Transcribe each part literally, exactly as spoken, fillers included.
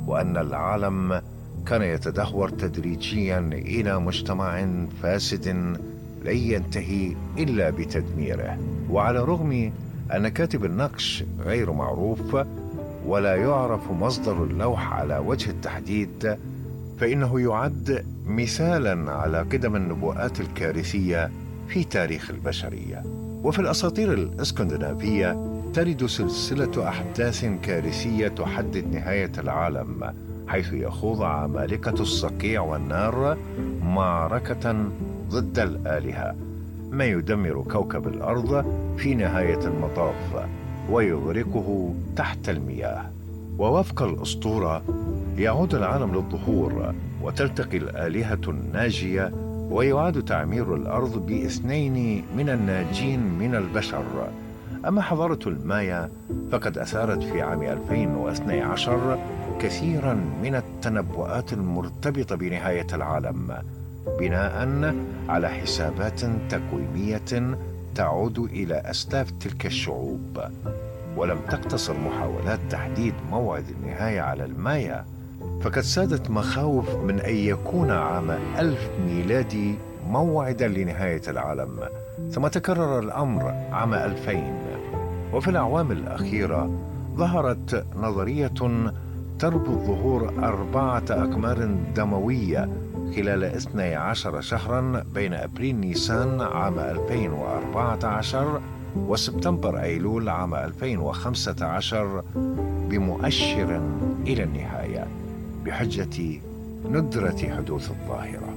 وأن العالم كان يتدهور تدريجيا إلى مجتمع فاسد لن ينتهي إلا بتدميره. وعلى الرغم أن كاتب النقش غير معروف ولا يعرف مصدر اللوح على وجه التحديد، فإنه يعد مثالا على قدم النبوءات الكارثية في تاريخ البشرية. وفي الأساطير الإسكندنافية ترد سلسلة أحداث كارثية تحدد نهاية العالم، حيث يخوض عمالقة الصقيع والنار معركة ضد الآلهة، ما يدمر كوكب الأرض في نهاية المطاف ويغرقه تحت المياه. ووفق الأسطورة يعود العالم للظهور وتلتقي الآلهة الناجية، ويعاد تعمير الأرض باثنين من الناجين من البشر. أما حضارة المايا فقد أثارت في عام ألفين واثني عشر كثيرا من التنبؤات المرتبطة بنهاية العالم بناء على حسابات تقويمية تعود إلى أسلاف تلك الشعوب. ولم تقتصر محاولات تحديد موعد النهاية على المايا، فقد سادت مخاوف من أن يكون عام ألف ميلادي موعدا لنهاية العالم، ثم تكرر الأمر عام ألفين. وفي الأعوام الأخيرة ظهرت نظرية تربط ظهور أربعة أقمار دموية خلال اثني عشر شهرا بين أبريل نيسان عام ألفين وأربعة عشر وسبتمبر أيلول عام ألفين وخمسة عشر بمؤشر إلى النهاية، بحجة ندرة حدوث الظاهرة.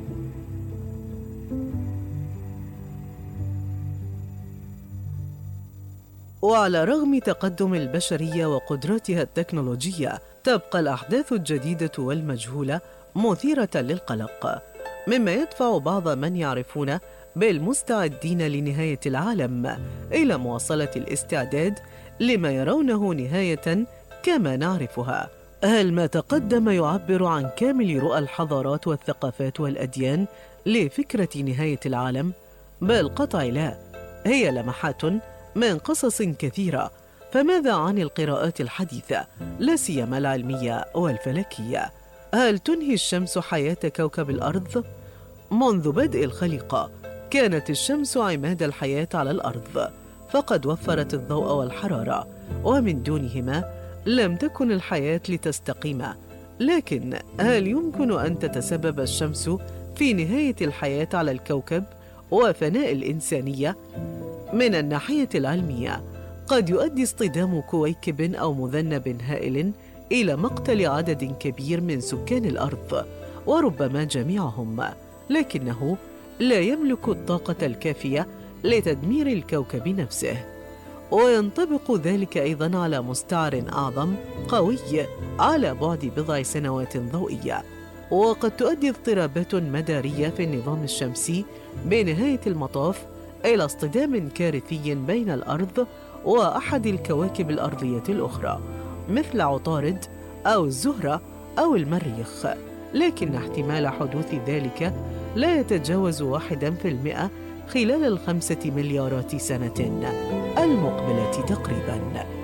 وعلى رغم تقدم البشرية وقدراتها التكنولوجية، تبقى الأحداث الجديدة والمجهولة مثيرة للقلق، مما يدفع بعض من يعرفون بالمستعدين لنهاية العالم إلى مواصلة الاستعداد لما يرونه نهاية كما نعرفها. هل ما تقدم يعبر عن كامل رؤى الحضارات والثقافات والأديان لفكرة نهاية العالم؟ بالقطع لا، هي لمحات من قصص كثيرة. فماذا عن القراءات الحديثة، لا سيما العلمية والفلكية؟ هل تنهي الشمس حياة كوكب الأرض؟ منذ بدء الخليقة كانت الشمس عماد الحياة على الأرض، فقد وفرت الضوء والحرارة، ومن دونهما لم تكن الحياة لتستقيم. لكن هل يمكن أن تتسبب الشمس في نهاية الحياة على الكوكب وفناء الإنسانية؟ من الناحية العلمية قد يؤدي اصطدام كويكب أو مذنب هائل إلى مقتل عدد كبير من سكان الأرض، وربما جميعهم، لكنه لا يملك الطاقة الكافية لتدمير الكوكب نفسه. وينطبق ذلك أيضا على مستعر أعظم قوي على بعد بضع سنوات ضوئية. وقد تؤدي اضطرابات مدارية في النظام الشمسي بنهاية المطاف إلى اصطدام كارثي بين الأرض وأحد الكواكب الأرضية الأخرى، مثل عطارد أو الزهرة أو المريخ، لكن احتمال حدوث ذلك لا يتجاوز واحدا في المئة خلال الخمسة مليارات سنة المقبلة تقريباً.